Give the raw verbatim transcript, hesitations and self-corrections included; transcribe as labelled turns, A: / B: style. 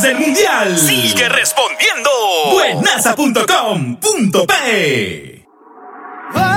A: del mundial.
B: Sigue respondiendo.
A: Buenaza punto com punto pe.